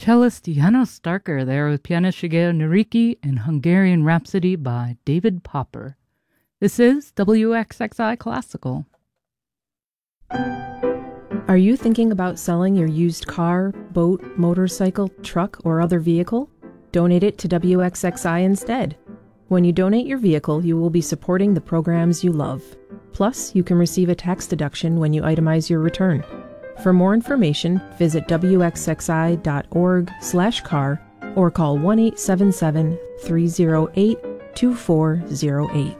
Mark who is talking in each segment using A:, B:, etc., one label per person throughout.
A: Cellist János Starker there with pianist Shigeo Nariki and Hungarian Rhapsody by David Popper. This is WXXI Classical.
B: Are you thinking about selling your used car, boat, motorcycle, truck, or other vehicle? Donate it to WXXI instead. When you donate your vehicle, you will be supporting the programs you love. Plus, you can receive a tax deduction when you itemize your return. For more information, visit wxxi.org/car or call 1-877-308-2408.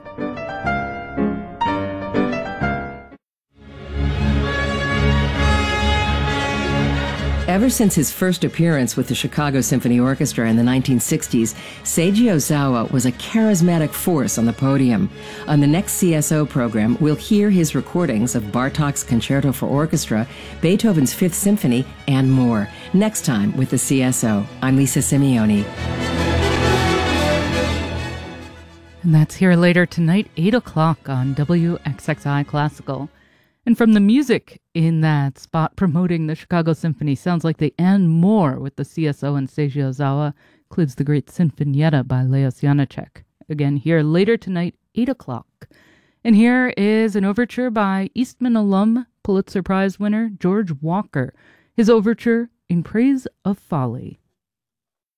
C: Ever since his first appearance with the Chicago Symphony Orchestra in the 1960s, Seiji Ozawa was a charismatic force on the podium. On the next CSO program, we'll hear his recordings of Bartók's Concerto for Orchestra, Beethoven's Fifth Symphony, and more. Next time with the CSO. I'm Lisa Simeoni.
A: And that's here later tonight, 8 o'clock on WXXI Classical. And from the music in that spot promoting the Chicago Symphony, sounds like they end more with the CSO and Seiji Ozawa, includes the great Sinfonietta by Leos Janáček. Again, here later tonight, 8 o'clock. And here is an overture by Eastman alum, Pulitzer Prize winner George Walker, his overture In Praise of Folly.